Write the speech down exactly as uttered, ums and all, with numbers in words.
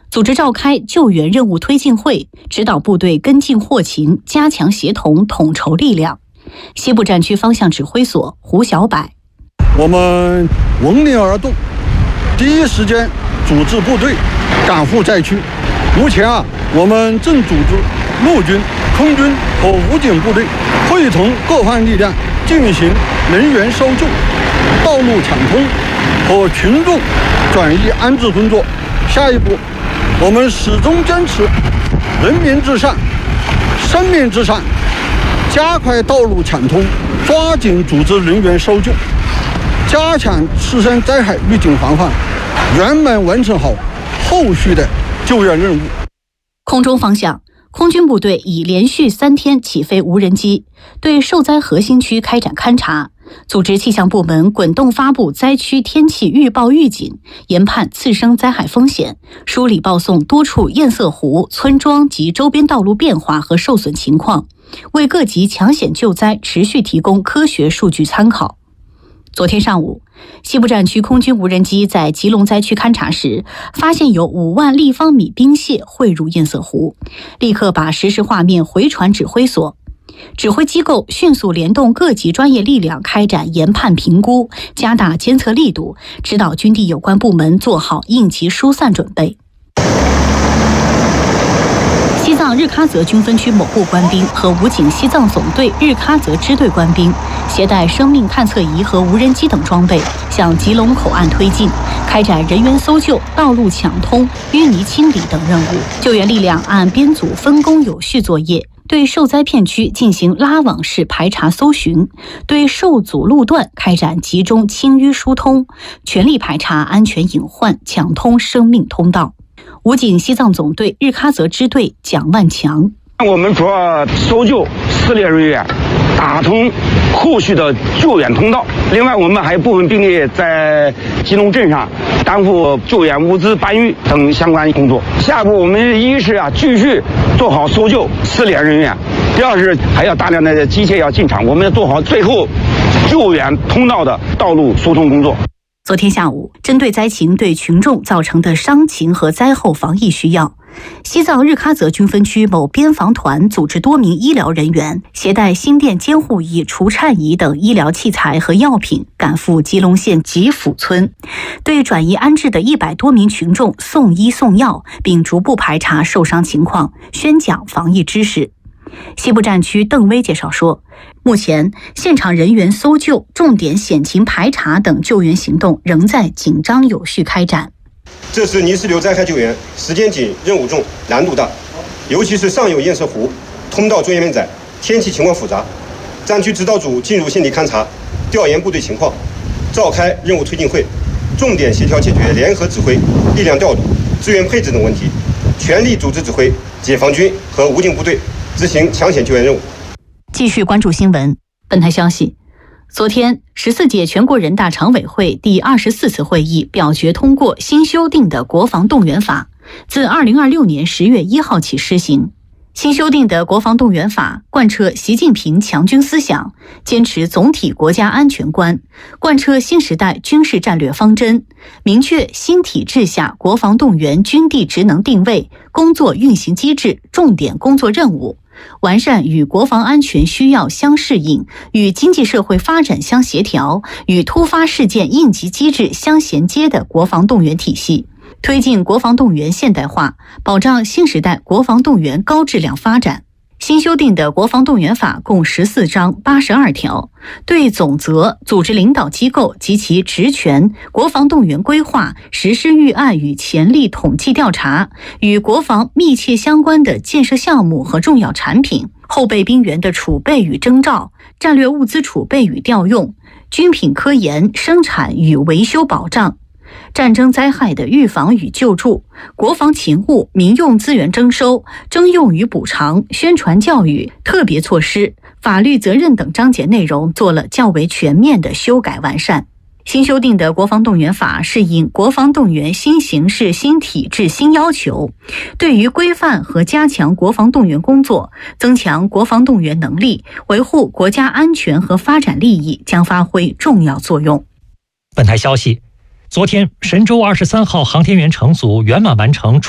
组织召开救援任务推进会，指导部队跟进获情，加强协同统筹力量。西部战区方向指挥所胡小柏： 我们闻令而动，第一时间组织部队赶赴灾区。目前啊，我们正组织陆军、空军和武警部队会同各方力量进行人员搜救、道路抢通和群众转移安置工作。下一步，我们始终坚持人民至上、生命至上，加快道路抢通，抓紧组织人员搜救，加强次生灾害预警防范，圆满完成好后续的救援任务。 空中方向，空军部队已连续三天起飞无人机，对受灾核心区开展勘察，组织气象部门滚动发布灾区天气预报预警，研判次生灾害风险，梳理报送多处堰塞湖、村庄及周边道路变化和受损情况，为各级抢险救灾持续提供科学数据参考。昨天上午，西部战区空军无人机在吉隆灾区勘察时，发现有五万立方米冰屑汇入堰塞湖，立刻把实时画面回传指挥所。指挥机构迅速联动各级专业力量开展研判评估，加大监测力度，指导军地有关部门做好应急疏散准备。西藏日喀则军分区某部官兵和武警西藏总队日喀则支队官兵携带生命探测仪和无人机等装备向吉隆口岸推进，开展人员搜救、道路抢通、淤泥清理等任务。救援力量按编组分工有序作业，对受灾片区进行拉网式排查搜寻，对受阻路段开展集中清淤疏通，全力排查安全隐患，抢通生命通道。武警西藏总队日喀则支队蒋万强： 我们主要搜救撕裂人员，打通后续的救援通道。另外，我们还有部分兵力在吉隆镇上担负救援物资搬运等相关工作。下一步，我们一是啊继续做好搜救撕裂人员，第二是还要大量的机械要进场，我们要做好最后救援通道的道路疏通工作。 昨天下午，针对灾情对群众造成的伤情和灾后防疫需要，西藏日喀则军分区某边防团组织多名医疗人员携带心电监护仪、除颤仪等医疗器材和药品赶赴吉隆县吉府村，对转移安置的一百多名群众送医送药，并逐步排查受伤情况，宣讲防疫知识。西部战区邓威介绍说，目前现场人员搜救、重点险情排查等救援行动仍在紧张有序开展。 这次泥石流灾害救援时间紧、任务重、难度大，尤其是上游堰塞湖通道作业面窄，天气情况复杂。战区指导组进入现地勘察，调研部队情况，召开任务推进会，重点协调解决联合指挥、力量调度、资源配置等问题，全力组织指挥解放军和武警部队执行抢险救援任务。 继续关注新闻。本台消息，昨天十四届全国人大常委会第二十四次会议表决通过新修订的国防动员法，自二零二六年十月一号起施行。新修订的国防动员法贯彻习近平强军思想，坚持总体国家安全观，贯彻新时代军事战略方针，明确新体制下国防动员军地职能定位、工作运行机制、重点工作任务，完善与国防安全需要相适应、与经济社会发展相协调、与突发事件应急机制相衔接的国防动员体系，推进国防动员现代化，保障新时代国防动员高质量发展。新修订的国防动员法共十四章八十二条，对总则、组织领导机构及其职权、国防动员规划、实施预案与潜力统计调查、与国防密切相关的建设项目和重要产品、后备兵员的储备与征召、战略物资储备与调用、军品科研、生产与维修保障、战争灾害的预防与救助、国防勤务、民用资源征收、征用与补偿、宣传教育、特别措施、法律责任等章节内容做了较为全面的修改完善。新修订的国防动员法适应国防动员新形势、新体制、新要求，对于规范和加强国防动员工作、增强国防动员能力、维护国家安全和发展利益将发挥重要作用。 本台消息，昨天神舟二十三号航天员乘组圆满完成